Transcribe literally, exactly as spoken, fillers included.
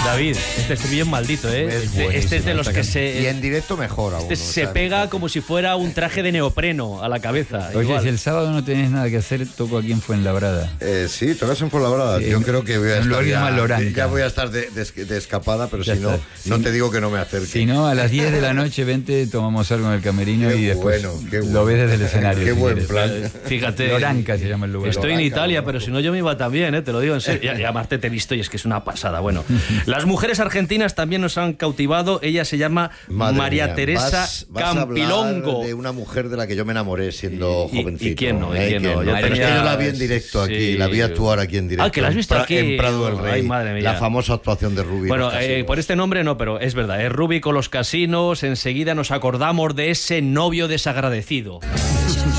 David, este estribillo es maldito, ¿eh? Es Este, este es de los que se... Y en directo mejor aún. Este se pega como si fuera un traje de neopreno a la cabeza. Oye, igual. si el sábado no tenés nada que hacer, toco aquí en Fuenlabrada. Eh, sí, tocas en Fuenlabrada. Sí, Yo creo que voy a en estar lugar que ya, llama Loranca. ya voy a estar de, de, de escapada, pero Ya si no, está. no Si- te digo que no me acerque. Si no, a las diez de la noche, vente, tomamos algo en el camerino Qué y después bueno, qué lo bueno. ves desde el escenario. Qué si buen quieres. plan. Fíjate. Loranca se llama el lugar. Estoy en Loranca, Italia, Loranca. pero si no yo me iba también, ¿eh? Te lo digo en serio. Y, y aparte te he visto y es que es una pasada. Bueno, las mujeres argentinas también nos han cautivado. Ella se llama Madre María mía, Teresa vas, vas Campilongo. A hablar de una mujer de la que yo me enamoré siendo Y- y jovencito. quién no, y ¿eh? quién no. Yo Pero es que tenía- yo la vi en directo aquí, sí. la vi actuar aquí en directo. Ah, que la has visto en Pra- aquí. En Prado del Rey. Ay, madre mía. La famosa actuación de Rubi. Bueno, los eh, casinos. por este nombre no, pero es verdad. Es Rubi con los casinos. Enseguida nos acordamos de ese novio desagradecido.